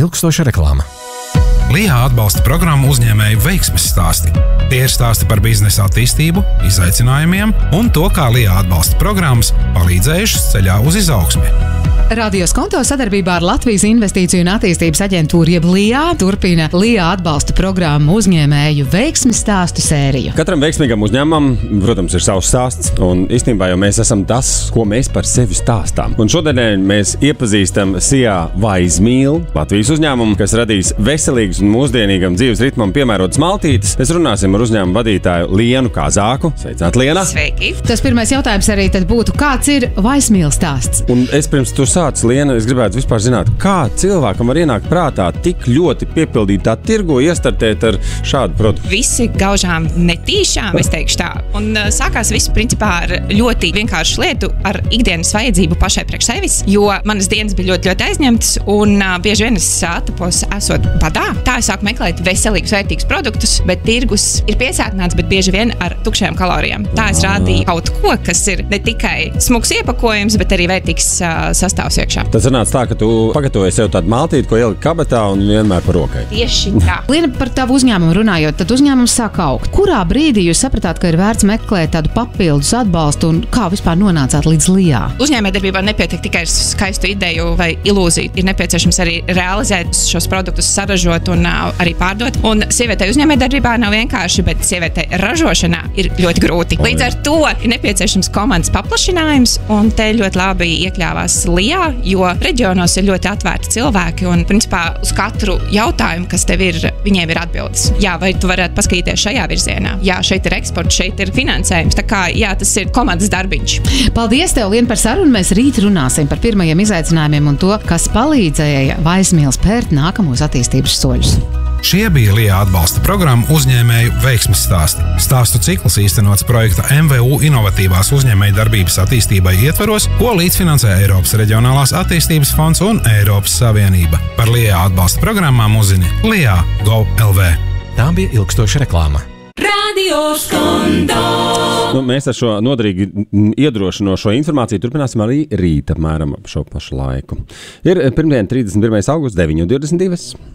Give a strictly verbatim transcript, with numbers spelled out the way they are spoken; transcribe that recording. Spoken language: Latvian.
ilgstoša reklāma. Lijā atbalsta programmu uzņēmēju veiksmes stāsti. Tie ir stāsti par biznesa attīstību, izaicinājumiem un to, kā Lijā atbalsta programmas palīdzējušas ceļā uz izaugsmi. Radio Skonto sadarbībā ar Latvijas Investīciju un attīstības aģentūru jeb Lijā turpina Lijā atbalsta programmu uzņēmēju veiksmes stāstu sēriju. Katram veiksmīgam uzņēmumam, protams, ir savs stāsts, un īstenībā jau mēs esam tas, ko mēs par sevi stāstām. Un šodien mēs iepazīstam Sijā Vaismīlu, Latvijas uzņēmumu, kas radīs veselīgas un mūsdienīgam dzīves ritmam piemērotas maltītes. Mēs runāsim ar uzņēmumu vadītāju Lienu Kazāku. Sveicināt, Liena! Sveiki! Tas pirmais jautājums arī tad būtu, kāds ir Vaismīla stāsts? Un es pirms tu sāc, Liena, es gribētu vispār zināt, kā cilvēkam var ienākt prātā tik ļoti piepildītā tirgo iestartēt ar šādu produktu? Visi gaužām netīšām, es teikšu tā. Un uh, sākās viss principā ar ļoti vienkāršu lietu, ar ikdienas vajadzību pašai priekš sevis, jo manas dienas bija ļoti, ļoti aizņemtas, un uh, bieži vien es atapos esot badā. Tā es sāku meklēt veselīgus, vērtīgus produktus, bet tirgus ir piesātināts, bet bieži vien ar tukšajām kalorijām. Tā es rādīju kaut ko, kas ir ne tikai smuks iepakojums, bet arī vērtīgs uh, sastāvs iekšā. Tas sanāca tā, ka tu pagatavoji sev tādu maltīti, ko ieliki kabatā un vienmēr par rokai. Tieši tā. Liena, par tavu uzņēmumu runājot, tad uzņēmums sāk augt. Kurā brīdī jūs sapratāt, ka ir vērts meklēt tādu papildus atbalstu un kā vispār nonācāt līdz Lijā? Uzņēmējdarbībā nepietiek tikai ar skaistu ideju vai ilūziju. Ir nepieciešams arī realizēt šos produktus, saražot un uh, arī pārdot. Un sievietei uzņēmējdarbībā nav vienkārši, bet sievietei ražošanā ir ļoti grūti. Līdz ar to ir nepieciešams komandas paplašinājums, un te ļoti labi iekļāvās Lijā, jo reģionos ir ļoti atvērti cilvēki un, principā, uz katru jautājumu, kas tev ir, viņiem ir atbildes. Jā, vai tu varētu paskatīties šajā virzienā? Jā, šeit ir eksports, šeit ir finansējums. Tā kā, jā, tas ir komandas darbiņš. Paldies tev, Liena, par sarunu. Mēs rīt runāsim par pirmajiem izaicinājumiem un to, kas palīdzēja Vaismīlu spērt nākamos attīstības soļus. Šie bija Lijā atbalsta programma uzņēmēju veiksmes stāsti. Stāstu cikls īstenots projekta M V U inovatīvās uzņēmēju darbības attīstībai ietvaros, ko līdzfinansē Eiropas Reģionālās attīstības fonds un Eiropas Savienība. Par Lijā atbalsta programmām uzzini Lijā Gov L V. Tā bija ilgstoša reklāma. Radio Skonto! Nu, mēs ar šo noderīgi iedrošinošo informāciju turpināsim arī rīt apmēram ap šo pašu laiku. Ir pirmdien trīsdesmit pirmais augusts deviņi divdesmit divi.